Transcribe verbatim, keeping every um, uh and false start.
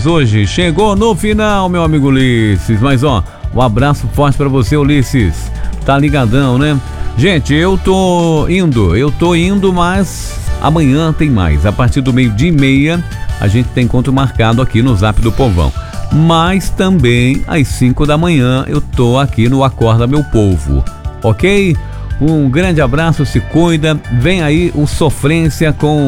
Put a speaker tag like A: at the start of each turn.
A: Ulisses hoje. Chegou no final, meu amigo Ulisses. Mas ó, um abraço forte pra você, Ulisses. Tá ligadão, né? Gente, eu tô indo, eu tô indo, mas amanhã tem mais. A partir do meio-dia e meia, a gente tem encontro marcado aqui no Zap do Povão. Mas também às cinco da manhã eu tô aqui no Acorda Meu Povo, ok? Um grande abraço, se cuida. Vem aí o Sofrência com